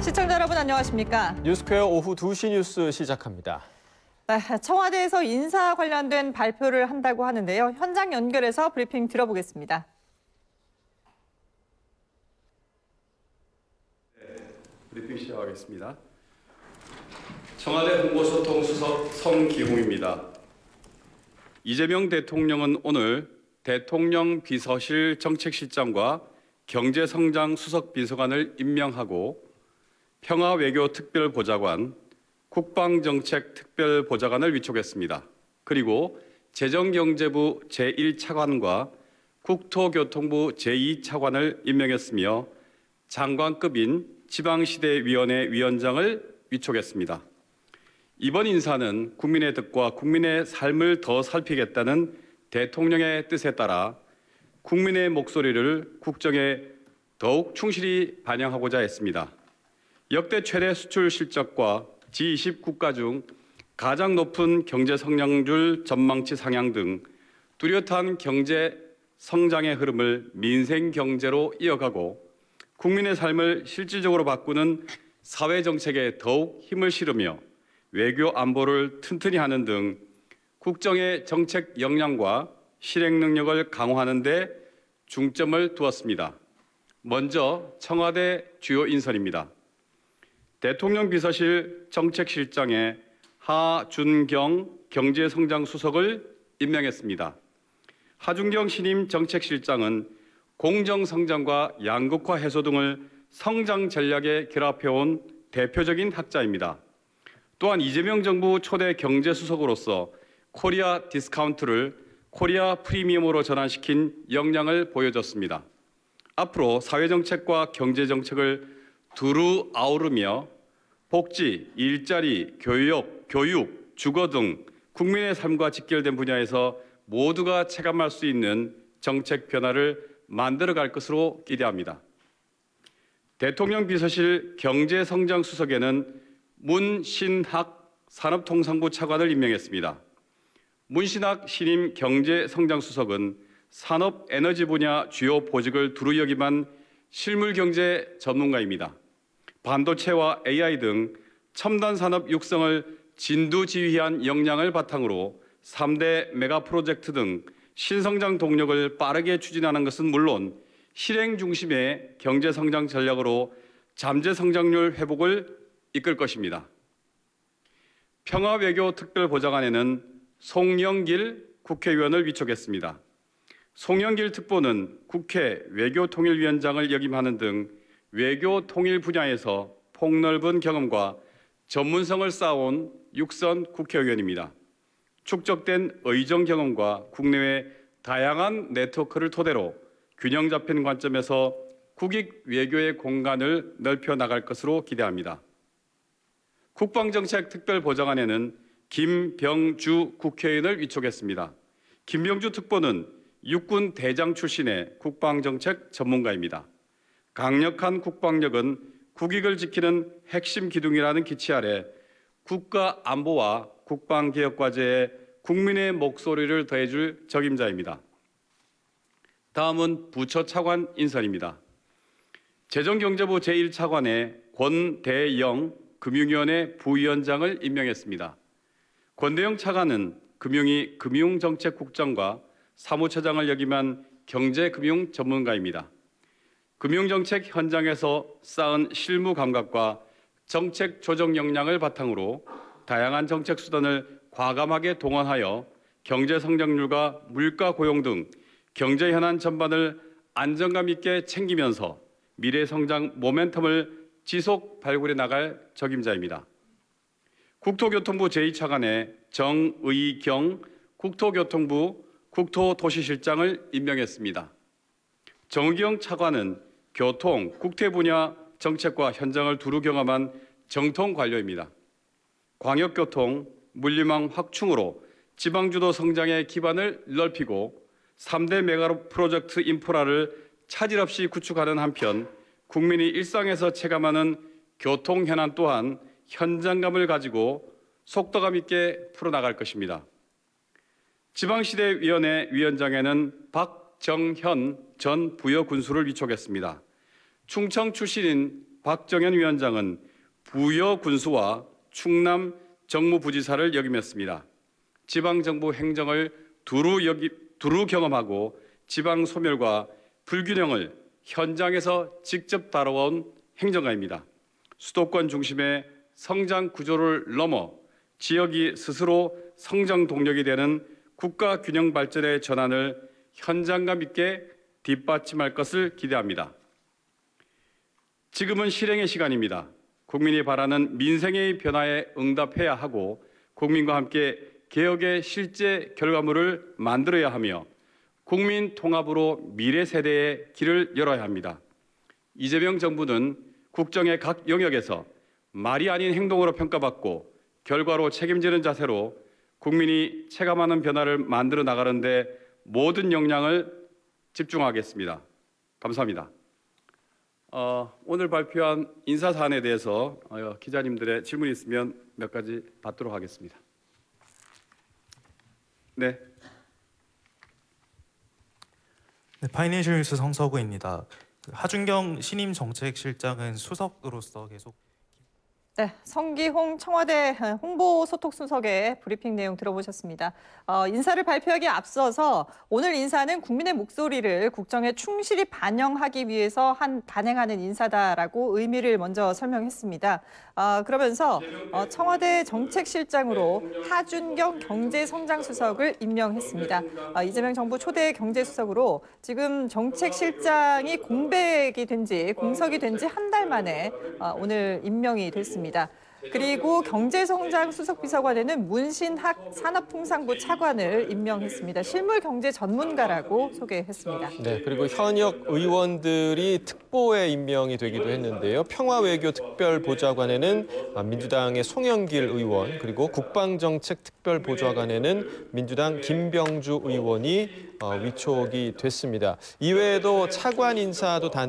시청자 여러분 안녕하십니까? 뉴스퀘어 오후 2시 뉴스 시작합니다. 네, 청와대에서 인사 관련된 발표를 한다고 하는데요. 현장 연결해서 브리핑 들어보겠습니다. 브리핑 시작하겠습니다. 청와대 홍보소통수석 성기홍입니다. 이재명 대통령은 오늘 대통령 비서실 정책실장과 경제성장 수석비서관을 임명하고 평화외교특별보좌관, 국방정책특별보좌관을 위촉했습니다. 그리고 재정경제부 제1차관과 국토교통부 제2차관을 임명했으며 장관급인 지방시대위원회 위원장을 위촉했습니다. 이번 인사는 국민의 뜻과 국민의 삶을 더 살피겠다는 대통령의 뜻에 따라 국민의 목소리를 국정에 더욱 충실히 반영하고자 했습니다. 역대 최대 수출 실적과 G20 국가 중 가장 높은 경제 성장률 전망치 상향 등 뚜렷한 경제 성장의 흐름을 민생 경제로 이어가고 국민의 삶을 실질적으로 바꾸는 사회 정책에 더욱 힘을 실으며 외교 안보를 튼튼히 하는 등 국정의 정책 역량과 실행 능력을 강화하는 데 중점을 두었습니다. 먼저 청와대 주요 인선입니다. 대통령 비서실 정책실장에 하준경 경제성장수석을 임명했습니다. 하준경 신임 정책실장은 공정성장과 양극화 해소 등을 성장 전략에 결합해온 대표적인 학자입니다. 또한 이재명 정부 초대 경제수석으로서 코리아 디스카운트를 코리아 프리미엄으로 전환시킨 역량을 보여줬습니다. 앞으로 사회정책과 경제정책을 두루 아우르며 복지, 일자리, 교육, 주거 등 국민의 삶과 직결된 분야에서 모두가 체감할 수 있는 정책 변화를 만들어갈 것으로 기대합니다. 대통령 비서실 경제성장수석에는 문신학 산업통상부 차관을 임명했습니다. 문신학 신임 경제성장수석은 산업 에너지 분야 주요 보직을 두루 역임한 실물경제 전문가입니다. 반도체와 AI 등 첨단 산업 육성을 진두지휘한 역량을 바탕으로 3대 메가 프로젝트 등 신성장 동력을 빠르게 추진하는 것은 물론 실행 중심의 경제성장 전략으로 잠재성장률 회복을 이끌 것입니다. 평화외교특별보좌관에는 송영길 국회의원을 위촉했습니다. 송영길 특보는 국회 외교통일위원장을 역임하는 등 외교통일 분야에서 폭넓은 경험과 전문성을 쌓아온 육선 국회의원입니다. 축적된 의정 경험과 국내외 다양한 네트워크를 토대로 균형 잡힌 관점에서 국익 외교의 공간을 넓혀 나갈 것으로 기대합니다. 국방정책특별보좌관에는 김병주 국회의원을 위촉했습니다. 김병주 특보는 육군 대장 출신의 국방정책 전문가입니다. 강력한 국방력은 국익을 지키는 핵심 기둥이라는 기치 아래 국가 안보와 국방개혁 과제에 국민의 목소리를 더해줄 적임자입니다. 다음은 부처 차관 인선입니다. 재정경제부 제1차관에 권대영 금융위원회 부위원장을 임명했습니다. 권대영 차관은 금융위 금융정책국장과 사무처장을 역임한 경제금융 전문가입니다. 금융정책 현장에서 쌓은 실무 감각과 정책 조정 역량을 바탕으로 다양한 정책 수단을 과감하게 동원하여 경제 성장률과 물가 고용 등 경제 현안 전반을 안정감 있게 챙기면서 미래 성장 모멘텀을 지속 발굴해 나갈 적임자입니다. 국토교통부 제2차관에 정의경 국토교통부 국토도시실장을 임명했습니다. 정의경 차관은 교통, 국태 분야 정책과 현장을 두루 경험한 정통 관료입니다. 광역교통, 물리망 확충으로 지방주도 성장의 기반을 넓히고 3대 메가 프로젝트 인프라를 차질 없이 구축하는 한편 국민이 일상에서 체감하는 교통 현안 또한 현장감을 가지고 속도감 있게 풀어나갈 것입니다. 지방시대위원회 위원장에는 박정현 전 부여군수를 위촉했습니다. 충청 출신인 박정현 위원장은 부여 군수와 충남 정무부지사를 역임했습니다. 지방정부 행정을 두루 경험하고 지방 소멸과 불균형을 현장에서 직접 다뤄온 행정가입니다. 수도권 중심의 성장 구조를 넘어 지역이 스스로 성장 동력이 되는 국가 균형 발전의 전환을 현장감 있게 뒷받침할 것을 기대합니다. 지금은 실행의 시간입니다. 국민이 바라는 민생의 변화에 응답해야 하고 국민과 함께 개혁의 실제 결과물을 만들어야 하며 국민 통합으로 미래 세대의 길을 열어야 합니다. 이재명 정부는 국정의 각 영역에서 말이 아닌 행동으로 평가받고 결과로 책임지는 자세로 국민이 체감하는 변화를 만들어 나가는 데 모든 역량을 집중하겠습니다. 감사합니다. 오늘 발표한 인사 사안에 대해서 기자님들의 질문이 있으면 몇 가지 받도록 하겠습니다. 네. 네, 파이낸셜 뉴스 성서구입니다. 하준경 신임 정책실장은 수석으로서 계속 네, 성기홍 청와대 홍보소통수석의 브리핑 내용 들어보셨습니다. 인사를 발표하기에 앞서서 오늘 인사는 국민의 목소리를 국정에 충실히 반영하기 위해서 단행하는 인사다라고 의미를 먼저 설명했습니다. 그러면서 청와대 정책실장으로 하준경 경제성장수석을 임명했습니다. 이재명 정부 초대 경제수석으로 지금 정책실장이 공석이 된 지 한 달 만에 오늘 임명이 됐습니다. 그리고 경제성장 수석비서관에는 문신학 산업통상부 차관을 임명했습니다. 실물 경제 전문가라고 소개했습니다. 네, 그리고 현역 의원들이 특보에 임명이 되기도 했는데요. 평화외교 특별보좌관에는 민주당의 송영길 의원, 그리고 국방정책 특별보좌관에는 민주당 김병주 의원이 위촉이 됐습니다. 이외에도 차관 인사도